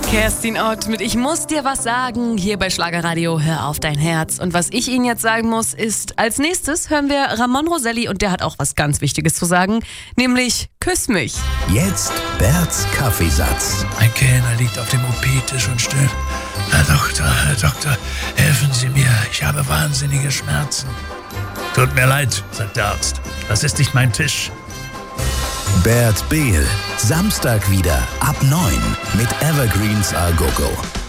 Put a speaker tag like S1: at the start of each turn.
S1: Kerstin Ott mit Ich muss dir was sagen, hier bei Schlagerradio, hör auf dein Herz. Und was ich Ihnen jetzt sagen muss, ist, als nächstes hören wir Ramon Roselli und der hat auch was ganz Wichtiges zu sagen, nämlich Küss mich.
S2: Jetzt Berts Kaffeesatz.
S3: Ein Kellner liegt auf dem OP-Tisch und stöhnt. Herr Doktor, helfen Sie mir, ich habe wahnsinnige Schmerzen. Tut mir leid, sagt der Arzt, das ist nicht mein Tisch.
S2: Bert Behl, Samstag wieder ab 9 mit Evergreens A Go Go.